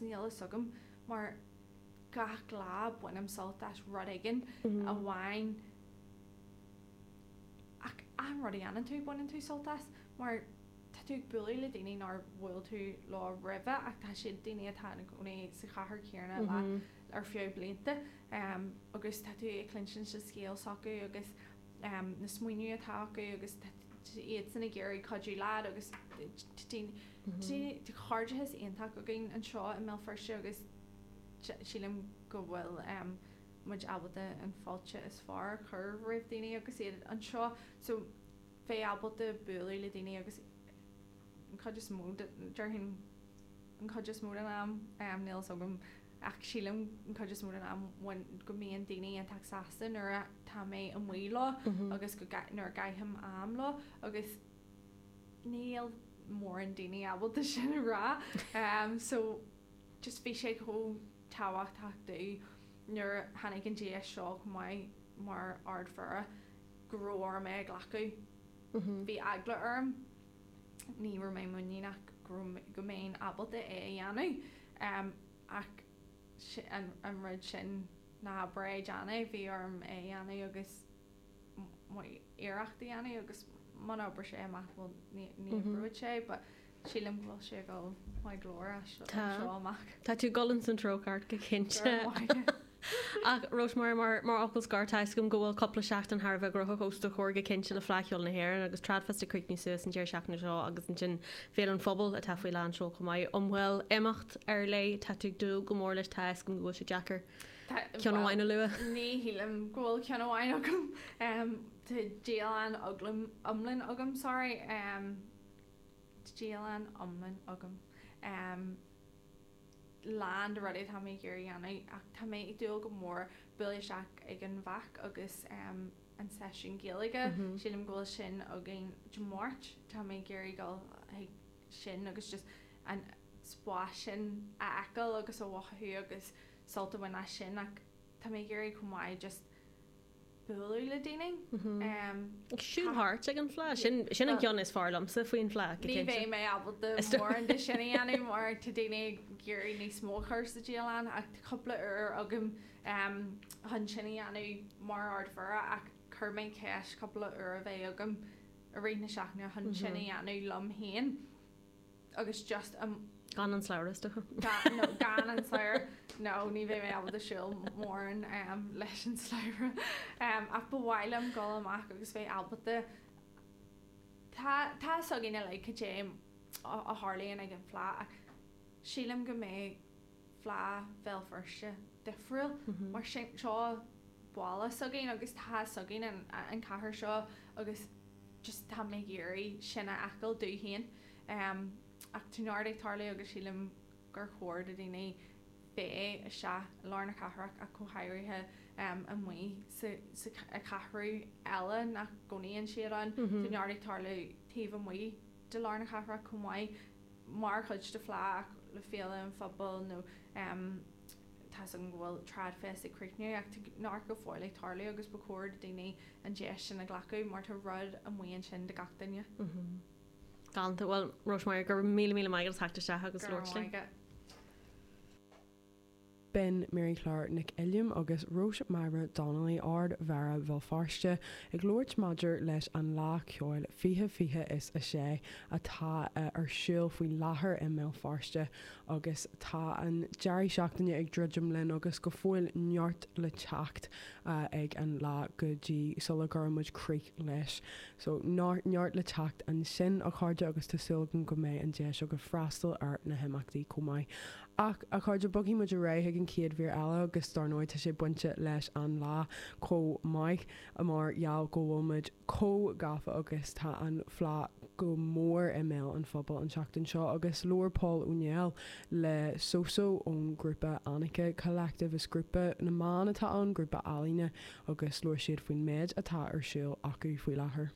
níl sugam mar gach lá buinam soltas rud aigen a bhain ach an rud anan tú buinan tú soltas mar tá tú buí le daine nar bhfuil tú lá ribh ach tá si daine atá na gcónaí sa chahar céarna le ar fiú blianta agus tá tú clinsin sa scéal sacu agus na smuoinú atá acu agus iad sanna géirí codú lád agus tú cháirdeas aontaach a gin an seo i mé firste agus sílim go bhfuil muid abalta an fáilte is far chur roimh daine agus iad an seo so fé abalta buúlaí le daine agus an codjas mód dearhin an codjas mód an am níl sogam ach sílim an codjas mód an am bhain go míon daine an taxastan ar tá mé an mhuilá agus go nar gaithim am lá agus níl mór an daine abalta sin rá so just bhí sé go táhachtachtaí nuair hanig an dé seo mai mar ardfara groir mé glacu bhí agla orm ní ra mé muíach go méon abalta é dhéanú ach an rud sin ná breid anna bhí orm é dhéanú agus éireachta dhéanú agus man obair sé amachfuil ní ruúid sé but sílim bhfuil sé go mai glóir seoach. Tá tú golan san trócart go cinse. Ach Rosemar mar opil scartáis gom gohfuil coppla seach an Harbh grocha ósta chóirga cinse le flaiciúil na hhéir agus tradfast a cruicní suas an deir seachna seo agus an sin fé an fphobal a tafuil an seo go maiid omhfuil imimecht ar lei tatú dú go mór leis teis go bhfuil sé Jackar cean bhhaine lua. Ní hílam ghfuil cean bhhaine agam tá déalan aglam omlin agam sorry déalan omlin agam land rudí tá mé gur dhéanana ach tá mé dú go mór buile seach ag an bhac agus an session géalaige sílim ghfuil sin a gin mát tá mé géirí gáil sin agus just an spásin a ecail agus a bhathaú agus solta bhaine sin ach tá mé géirí cumáid just buú le daine siúthart ag an flá sin an ceann is farlam sa faoin flá. Ní bhéh mé abalta mór an de sinna anú mar tá daine géirí ní smóchar sa díalan ach coppla agam chun sinna anú mar ardfara ach chur mé ceis coppla a bheith agam a réna seachna chun sinna anú lom héin agus just gan an sláiristecha gan an sláir no ní bheith mé abal a siúil mór an leis an sláire ach bhhailem go amach agus bheith abalta tá so gine le go dé a hálíonn ag an flá ach sílam go mé flá bhil firste difriúil mar sin seo bhála sogin agus tá sogin an cahar seo agus just tá mé géirí sinna acail dúhéin ach tú náirdaigh tarlaí agus sílim gur chóir a daine bé a se lárna cahraach a chothairithe a muí a cahrú eile nach gcónaíonn siad an tú náirdaigh tarlaí taobh muí de lárna cahraach cumáid mar chuid de flá le féile an fphobal nó tá an bhfuil trad fest i cruicniú ach ná go fáil ag tarlaí agus ba chóir daine an deis sin a ghlacu mar tá rud a muíonn sin de gach daine. Galanta bhfuil Rosemar gur mí maiil teachta se agus Lordsley. Ben Mary Clark Nick Illiam agus Rois Myra Donnelly ard Vera Vilfarste ag Lord Madger leis an lá ceoil fihe is a sé atá ar siúil faoi láthair i mé farste agus tá an dearí seachtaine ag drudum linn agus go fóil neart le teacht ag an lá gotí sulla gur muid críic leis so neart le teacht an sin a chuide agus tá sulgan go méid an déis agus freastal ar na himachtaí cumáid ach a chuide bogí muid a réith an céad bhíor eile agus starnoid tá sé buinte leis an lá có maiid a mar jaall go bhfuilmuid có gafa agus tá an flá go mór i mé an fphobal an seachtain seo agus Lord Paul O'Neill le soso ón grúpa Annica Collective is grúpa na mána atá an grúpa alíne agus luair siad faoin méid atá ar siúil acu faoi láthair.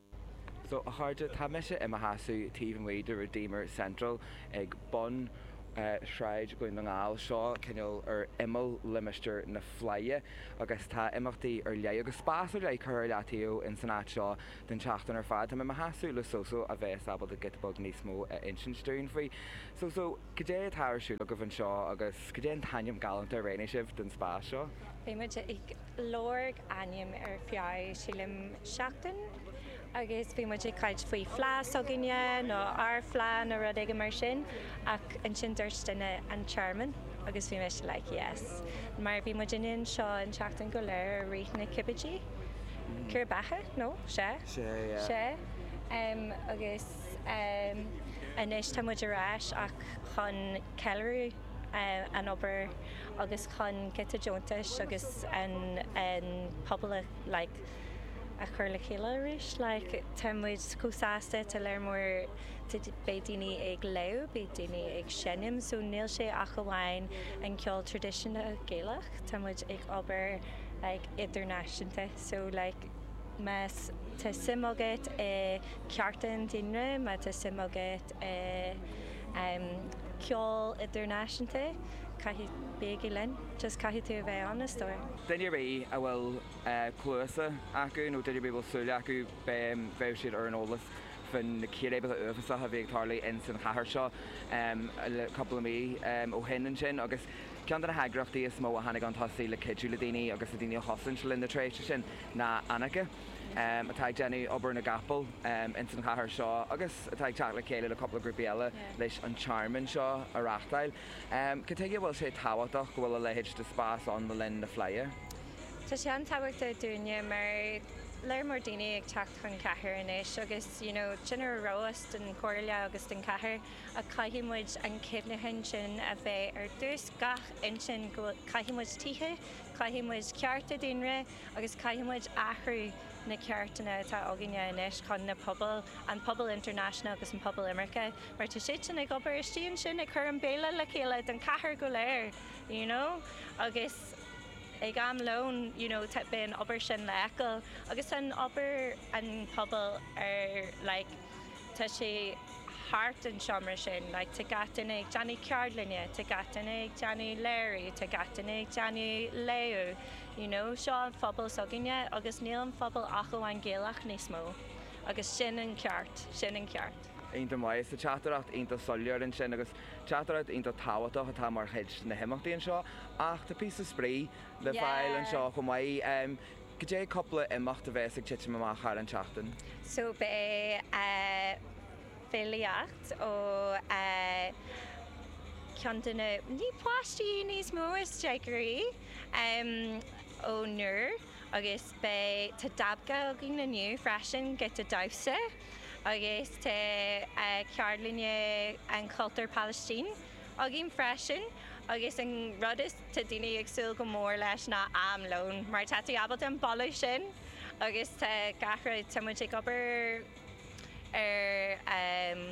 So a háide tá meise im hasú tíomh muidir Redeemer Central ag bon shráid goin na ngáil seo cinneal ar imil limisteir na flaie agus tá imachtaí ar lé agus spású le chur letíú in sanát seo den teachtain ar fad me hasú le soso a bheith sabal a gitbog níos mó insinstún faoi. So go dé tairsú le go bhann seo agus go dé taim galant ar réine sibh den spás seo. Bhí muid ag lorg aim ar fiáid sílim seachtain agus bhí muid caiid faoi flas a gine nó ar fla nó rud ag mar sin ach an sin dúirstanna an chairman agus bhí meis le yes. Mar bhí muid in seo an seachtain go leir riithna cibidí. Cur bathe? No, sé? Sé. Agus inis tá muid arás ach chun ceilú an obair agus chun gita Jontas agus an pobl like a chur le chéile ris like támuid cúsáasta tá leir mór bé daoine ag leo bé daoine ag sinnim so níl sé a gohhain an ceol tradiisiúna Gaelach támuid ag obair like idirnáisiúnta so like mas tá simógad ceartan daoine má tá simógad ceol idirnáisiúnta caithí big len just caithí tú bheith an stoir. Duine ré a bhfuil clúasa acu nó duine bhfuil súla acu bheith siad ar an ólas fan na cérébe a uafasa a bheith tarlaí in san chahar seo le coppla mí ó henan sin agus cean na hagrachtaí is mó a hanig an tosaí le kidú le daoine agus a daoine hosan se lin na tréiste sin na Annacha. Atá Jenny obair na gapal in san chahar seo agus atá teach le céile le coppla grúpi eile leis an charman seo a rachtail. Catéige bhfuil sé táhaach go bhfuil a leihéid de spás an na linn na flaie? Tá sé an táhachtta dúine mar leir mór daoine ag teach chun cethir inis agus sinar roast an choirle agus den cethir a caithimid an cibhnahin sin a bheith ar dús gach in sin caithimid tithe, caithimid cearta daonre agus caithimid ahrú na ceartainna tá ágine inis chun na pobl an pobl international agus an pobl America mar tá sé sin ag obair istíonn sin ag chur an béile le chéile den cethir go léir, agus ag am lón, tá ben obair sin le ecail agus an obair an pobl ar tá sé hart an seomra sin, tá gatainna ag Johnny Ceardlinne, tá gatainna ag Johnny Larry, tá gatainna ag Johnny Leo, seo an phobal soginne agus níl an phobal achomhain Gaelach níos mó, agus sin an ceart. Einta mai sa chataracht einta soliar in sin agus chataracht einta táhaach a tá mar head na himachtaí an seo ach tá pí a spree le fáil an seo go mai go dé coppla imachta bheith ag tiite amach ar an teachtain. So be féliacht ó ceantainna ní pláistí níos mó is deagarí ó nuair agus be tá dabga agin na nniu freisin get a damhsa agus tá ceardlinne an cultúr Palestine agin freisin agus an rudas tá daoine agsúil go mór leis na amlón mar tátaí abal an balla sin agus tá gahra támuid ag obair ar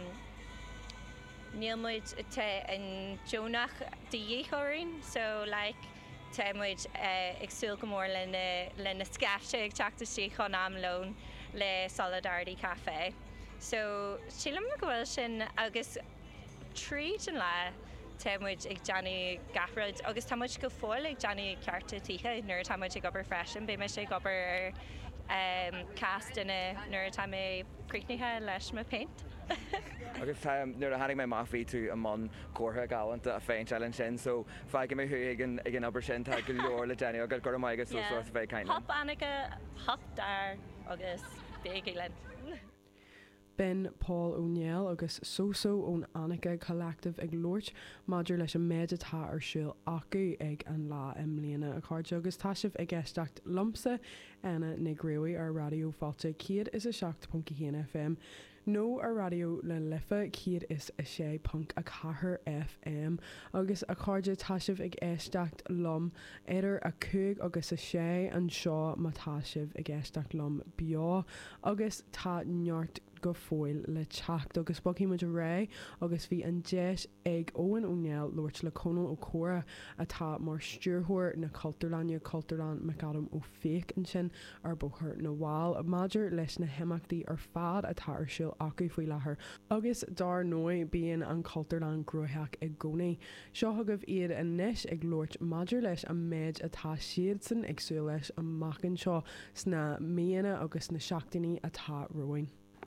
níl tá an Jonach de dhéchoirín so támuid agsúil go mór lena scafte ag teachtaí chun amlón le Solidarity Café. So sílam na gohfuil sin agus tríd an le támuid ag Johnny Gaffrod agus támuid go fáil ag Johnny cearta tithe nuair támuid ag obair freisin, bé me sé ag obair cast ina nuair tá mé críicnithe leis ma paint. Agus nuair a hanig mé máfií tú am man cótha galanta a féin challenge sin, so feige mé thu ag an obair sin tá go leor le déine agus go maiige so bheith caiine. Hop Annacha, hop dar agus big len. Ben Paul O'Neill agus Soso ón Annacha Collective ag Lort maidir leis an méid atá ar siúil acu ag an lá imlíana a cáirte agus tá sibh ag geisteacht lomsa ina na gréuí ar radio fáilte ciad is a 7.1 FM. nó ar radio le lifa ciad is a 6.4 FM agus a cáirde táisibh ag éisteacht lom idir a 5 agus a 6 an seo má táisibh ag éisteacht lom beá agus tá neart go fóil le teach agus bogí mu ré agus bhí an deis ag óhan úneal Lord le conal ó chora atá mar stúrthir na Cultarlan Macadam ó féic an sin ar bóthir na bháil a maidir leis na himachtaí ar fad atá ar siúil acu faoi láthair. Agus dar nói bíon an Cultarlan grutheach ag gcónaí. Seo thugah iad a níis ag Lord maidir leis an méid atá siad san agsú leis an machchan seo sna méana agus na seachtaí atá roin.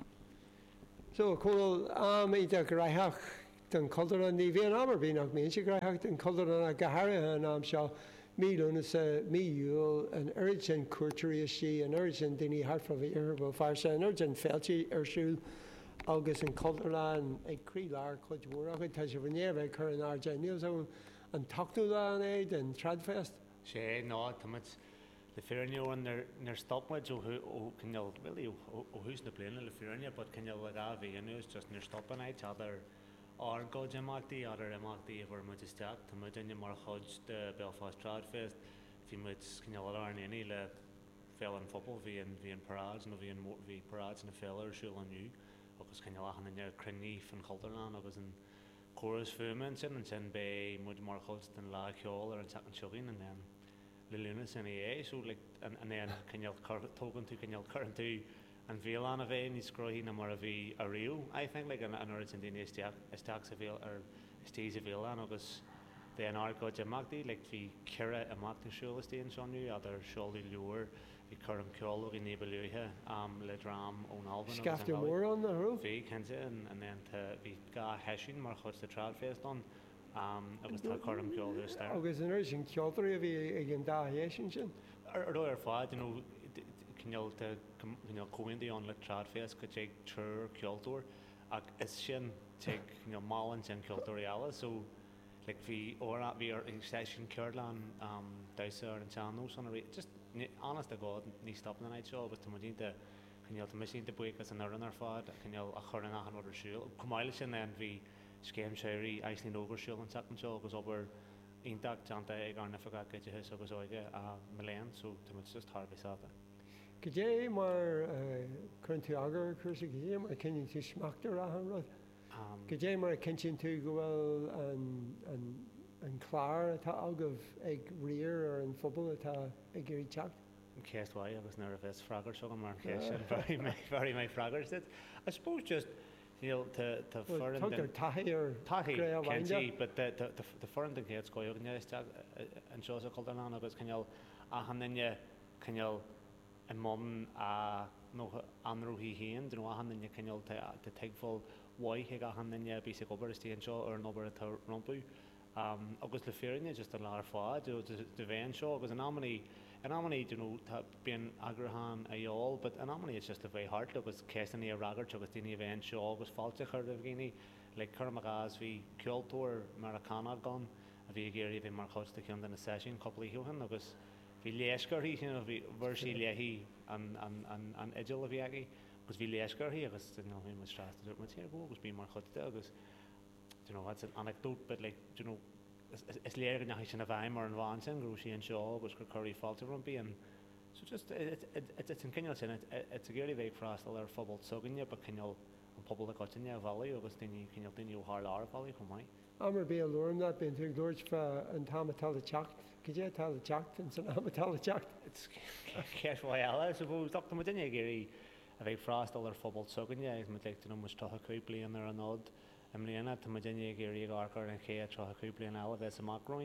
So cool ide graithach den Cultarlan ní bhíon amar bíach mé sé graithach den Cultarlan a gahairthe an am seo míúna sa míúil an urgent cuairteoirí sí an urgent daoine hartfa bhí arbh fearsa an urgent féiltí arsúil agus an Cultarlan ag críláir chuidmóra tá sé bhnéamh chu an Argénius an tachtú le an éid an Tradfest. sé ná tamid le fearniú an nar stopmuid ó cinneal really ó hús na bliana le fearne, but cinneal le a bhíonús just nar stopan éid adar ar góid amachtaí adar amachtaí a bhar muid isteach tá muid inne mar chuid de Belfast Tradfest bhí muid cinneal ar naí le féil an fphobal hí an paráid nó bhí paráid na féil arsúil aniu agus cinneal achan inne cruníomh an Cultarlan agus an choras fumin sin an sin bé muid mar chuid den lá ceol ar an teach an seoghín an then le lunas in é, so an then cinneal tógan tú cinneal chuann tú an bhéán a bheith níos scroí na mar a bhí a riú. I think an origin daine isteach sa bhéal ar istíos a bhéán agus dé an argóid amachtaí, bhí ceire amachtaisiúil tíon seanú adidir seolaí leúir bhí chum ceolú í níbalúthe le drám ón Alban. Scaftú mór an na hrú? Bhí cinnte an then bhí gá heisiún mar chuid sa Tradfest an agus tá chum ceolú stair. Agus an urgent ceoltarí a bhí ag an dáhéisiún sin? Ar fáid, cinneal comhaintí an le Tradfest go té trúr ceoltóir ach is sin te málan sin ceoltóirí eile, so bhí óra bhí ar sin Ceirlan daise ar an teanú san just honest a gád ní stopna na seo, agus tá dínta cinneal tá misínta buchas an an ar fád a cinneal a churann an order siúil. Cumáile sin an bhí scéim séirí aislín ógarsúil an teach an seo agus obair ionach teanta ag an nafaga goidethe agus óige a miléan, so tá just thbh sáta. Go dé mar chun tú agar chusa go dé mar cinnn tú smaachtar a an rud. Go dé mar cinntin tú go bhfuil an chláir atá agah ag riir ar an fphobal atá ag gurí teach. Céisthaid agus nar a bheits freigar seo mar sin very mé freigar sit. I suppose just tá foran taí, but the foran den céad scoil an an seo a Cultarlan agus cinneal a hanine cinneal an món a nó anrúhí híon den hanine cinneal de teagfáil waithe a hanine bí sé gobar istí an seo ar an obair atá rompú. Agus le fearinne just an láir fád de bhéin seo agus an ammaní bíon agrahan a dheol, but an ammaní is just a bheith hart agus céistaní a ragart agus daoine bhéin seo agus fáilte chuir a bhíine le chumagás bhí ceoltóir mar a canad gan a bhí géirí bhí mar chuiste cean na session coppla hiúhan agus bhí léiscarí a bhí bhirsí léhí an idir a bhíagaí agus bhí léiscarí agus bhí mu straú mu tíar go agus bí mar chuiste agus it's an anecdote, but is léir nach sin a bhaim mar an bhain sin grú sí an seo agus gur choirí fáilte rumpí an so just it's an cinneal sin it's a géirí bheith freastal ar phobal tuganne, but cinneal an pobl a gotainne a bhalaí agus daoine cinneal daoine ó thar lá bhalaí chum mai. Amar bí a lúm na ben tú glóir fra an támatá teacht, go dé tá teacht an san amatá teacht. It's ceismhaid eile, suppose doctor mu daine géirí a bheith freastal ar phobal tuganne agus mu le tú mus tutha cúig bliain ar an nod. Mléana tá daine géirí arcar an ché tro cúblion eile bheits amachróin.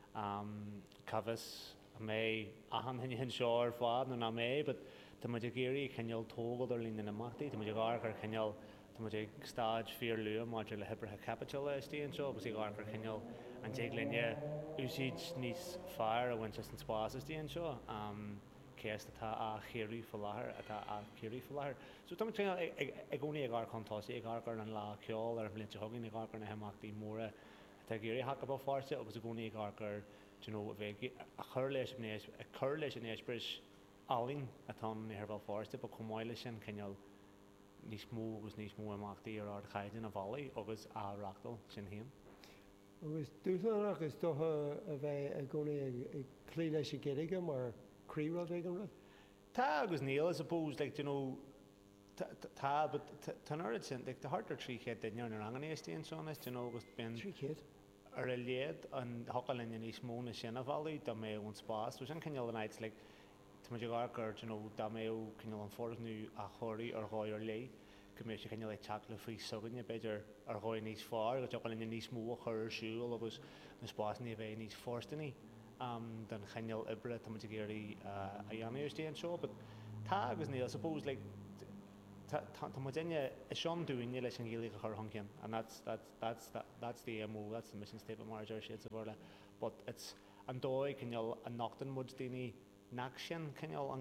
Cahas mé ahan hin seo ar fád nó na mé, but tá géirí cinneal tógad ar lína amachtaí, tá arcar cinneal tá stáid fíor luúa maidir le hebrethe capital istíon seo, agus arcar cinneal an té linne úsíd níos fearr a bhaint an spás istíon seo. Céist atá a chéirí falláthair atá a chéirí falláthair. So tá ag gcónaí ag arcantáí ag arcar an lá ceol ar an blinte thugann ag arcar na heachtaí móra tá géirí hacha b fáirte agus a gcónaí ag arcar bheith a chur leis an éisbris alín atá ar bhil fáirte, ba chumáile sin cinneal níos mó agus níos mó amachtaí ar ard chaidan a bhalaí agus áreachtal sin híam. Agus dúsach agus dotha a bheith a gcónaí ag clí leis a géige mar Tá agus níl, I suppose, Tá tan áid sin ag de hartar tríchéad daine ar an éistíon seonas den agus ben Tríchéad. ar a léad an hocailin níos móna sinna bhí dá mé ón spás, tú sin cinneal an áid le tá gágur dá mé cinneal an fornú a choirí ar gáir lei, go mé sé cinneal le teach le faoi soganne beidir ar gáid níos far, go teáilin níos mó chur siúil agus na spás ní bheith níos forstaní den cinneal ibre tá géirí a dhéanúirtíon seo, but tá agus níl suppose like Tá mu daine is sean dúine leis an ggéala chur hancin, and that's the MO, that's the mission statement manager shit sa bhla, but it's an dóid cinneal an nachtan mud daoine nach sin cinneal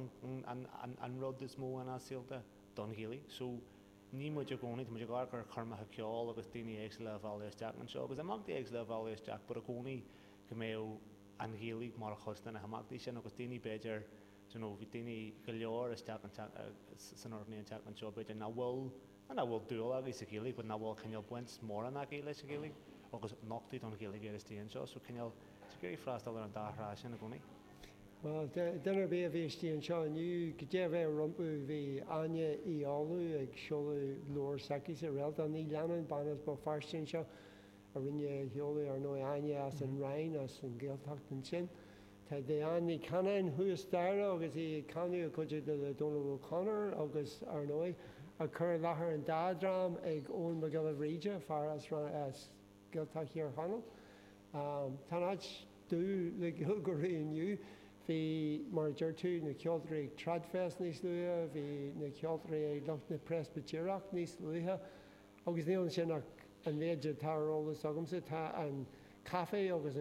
an rud is mó an asíalta don ggéala, so ní muid a gcónaí tá muid gur chuirmatha ceáil agus daoine éags le bhhailíos deach an seo, agus amachtaí éags le bhhailíos deach, but a gcónaí go mé an ggéala mar chustan a hamachtaí sin agus daoine beidir bhí daoine go leor isteach san orgnaí teach an seo beidir na bhfuil dúil agus sa ggéala, but na bhfuil cinneal buint mór an ggéala leis a ggéala agus nachtaí don ggéala géiris tíon seo, so cinneal gurí freastal ar an dáthrá sin a gcónaí. Well, dyna'r be a fi ysdi yn sio, ni gyda fe rwmpw fi anya I olw ag siolu lor sacus y rel, da ni lanan banas bo farsti yn sio, a rinne hiolu ar noi anya as yn rhain as yn gaeltacht yn sin. Ta de ani cana yn hwy ystara, agus I canu a cwyd y Donald O'Connor, agus ar noi, a cur lachar yn dadram ag o'n magala rhaidja, far as gaeltacht i'r hanol. Tan ach dw, le gilgori yn yw, Bhí mar deirtú na ceoldraí Tradfest níos luithe, bhí na ceoldraí lucht na Presbyteirach níos luithe, agus níl sin an méidir tárólas agamsa tá an cafe agus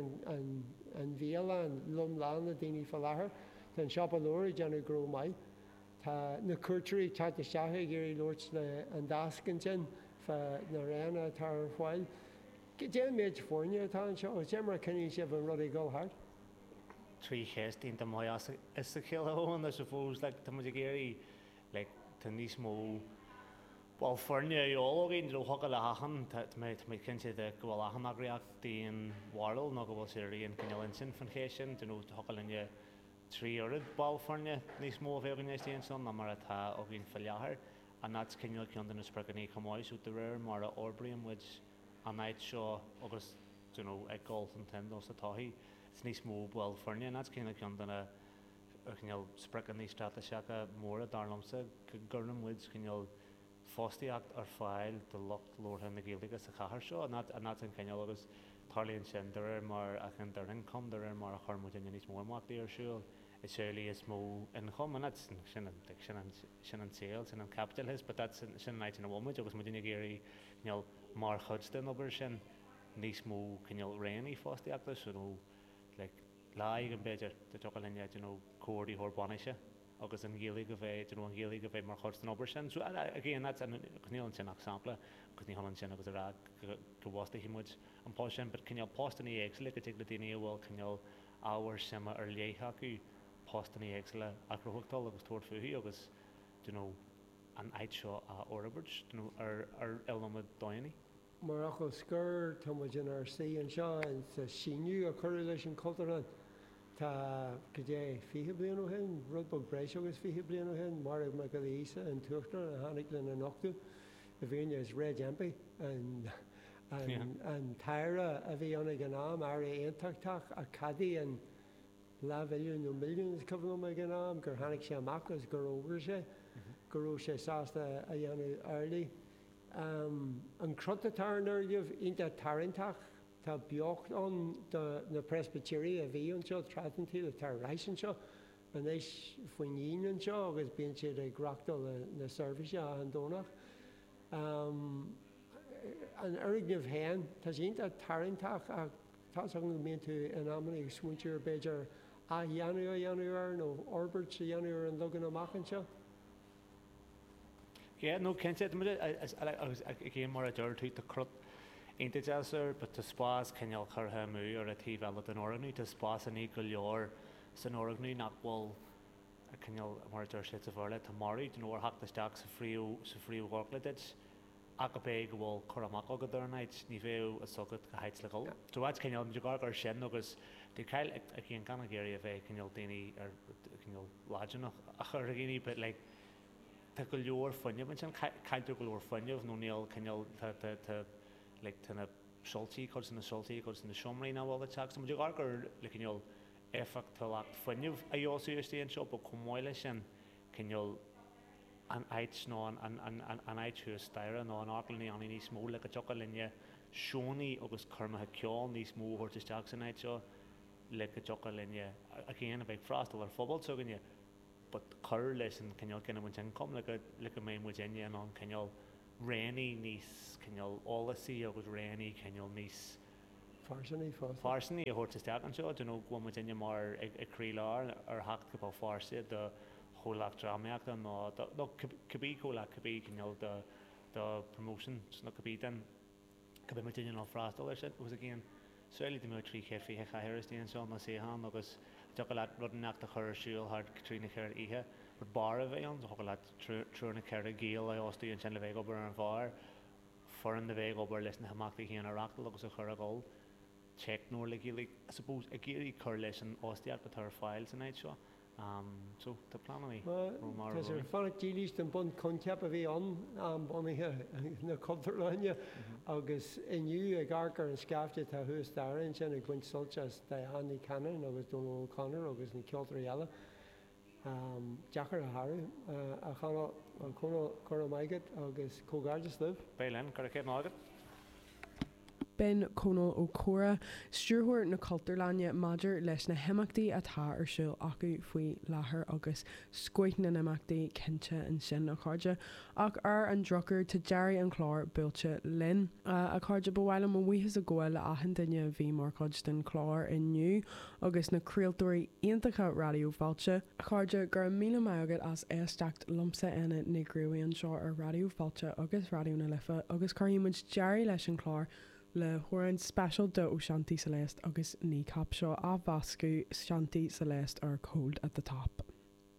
an bhéala an lumláán a daoine fa láthair, tá an seapa lóir deanna gró mai. Tá na cuirteirí tá na seatha géirí lóirt le an dascan sin fa na réna tar fáil. Déan méid fórne tá an seo, sé mar cinní sibh an rud I ggóthart. Trí chéist dínta mai is a chéile a suppose like tá muid géirí like tá níos mó bhil forne eologin dro hoga le hachan mé cinnte de go bhfuil achan agriach daon waril nó go bhfuil sé rion cinelinn sin fan chéisisin du nó hogalinne trí orid ball forne níos mó bhégannéis daon son na mar atá ó bhín fallheair a nat cinneal cean na spreganí chamáis út de réir mar a orbrium which a night seo agus du nó ag gáil an tendó sa táí. It's níos mó bhil forne a nat cinneal cean dana cinneal spreganí strata seacha mór a darlamsa gurnam which cinneal fóstaíocht ar fáil de locht lórtha na Gaeilgeachas a chathair seo, a nat an cinneal agus tarlaíonn sin de réir mar a an dar income de réir mar a chormúid in níos mó amachtaí ar siúil. Is séirlí is mó income and that's sin an sales sin an capitalist, but that's sin night in a woman agus mu dine géirí cinneal mar chudstan obair sin níos mó cinneal réanaí fóstaíochta so nó like láig an beidir de tuchalinne cóirí thorbaise agus an ggéala go bheith an ggéala go bheith mar chudstan obair sin. So again that's an cnílann sin example agus ní hallan sin agus a rá go bhásta himmuid an pá sin, but cinneal póstaní éagsla go le daine bhfuil cinneal áhar sama ar léithe acu póstaní éagsla a chruthachtáil agus tuair fuí agus an ait seo a orabert ar elamad daoine. Mar acho scur táid ar sí an seo an sa síniu a chuir leis an cultúran tá go dé 20 bliain ó hin, rudbog breis agus 20 bliain ó hin, mar ag me go ísa an tuachtar a hánig le an nachú a bhíine is Red Jampi an taire a bhí anna gnáam ar éontachtach a cadí an láhilún nó milliún is cyfnú me gnáam gur hánig sé amach as gur ógur sé, gurú sé sásta a dhéanú airlaí. An crotatar nerdiamh inta tarintach tá beocht an na Presbytery a bhí an seo tratantí a tar reis an seo an éis faoin an seo agus bíonn siad ag grachtal na service an dónach. An urigneamh héan tá inta tarintach ach tá an mén tú an amman ag smúintear beidir a dhéanú nó orbert sa dhéanú an logan amach an seo. Yeah, no, can't say again more a dirty to crut ain't it jasser, but to spas can you cur him or a tea valid an organy to spas an equal your san organy not well can you more dirty to varlet to marry to know hack the stacks of free work let it acapeg will coramako go there nights nivel a socket heights legal so what can you jar or shen agus the kyle again can area of a can you dini or can you large enough a hurricane but like Tá go leor funne man sin caiidir go leor funne nó níl cinneal le tanna soltaí chu na soltaí chu na siomraí ná bhil teach mu gur le cinneal effechtach funne a dheosúistíon seo ba cumáile sin cinneal an éit nó an éithú staire nó an álaí an níos mó le go techa linne siúnaí agus chumathe ceáil níos mó thuirteteach san éid seo le go techa linne a chéana a bheith freistal ar fphobal so gnne, but chur leis an cinneal cinna man sin com le go mé mu déine an cinneal réanaí níos cinneal álasí agus réanaí cinneal níos farsaní a thuirteteach an seo du go mu déine mar agrí leir ar hacht go farsa de cholaach drameach nó cabbí cholaach cabbí cinneal de promotion na cabbí den cabbí mu déine á freistal leis was again Suirlí de mú trí chéfií chahiristíon seo na séhan agus tu le rudanach a chur siúil hard trína cheir ihe ru bar a bheith an thu le trúna ceir a géal a ostíí an sin le bhéh obair an bhar foran na bhéh obair leis na haachtaí híon arachtal agus a chur a gáil check nóir le géala suppose a géirí chur leis an ostiaach go tar fáil san éid seo. So tá planaí Tás ar fanna dílíist an bun conceap a bhí an bunithe na cultúrlainne agus inniu a garcar an scafte tá thuas darann sin a ghaint soltas Diana Cannon agus Donald O'Connor agus na ceoltar eile Deachar a Harú a chana an chuna maigad agus cógáirdas libh. Bélen chu cé mágad? Ben Conal ó Cora, stúrthúir na cultúrlainne maidir leis na himachtaí atá ar siúil acu faoi láthair agus scoithna na imachtaí cinnte an sin a chuide ach ar an drochar tá Jerry an chlár builte linn a chuide bhhaile mo bhuichas a ggóil le ahan duine bhí mar chuid den chlár inniu agus na críaltóirí iontacha radioúfáilte a chuide gur mí maigad as éisteacht lumsa ina na grúíonn seo ar radioúfáilte agus radio na lifa agus chuirmuid Jerry leis an chlár le thuann special de ó Shanti Celeste agus ní cap seo a bhascu Shanti Celeste ar Cold at the Top.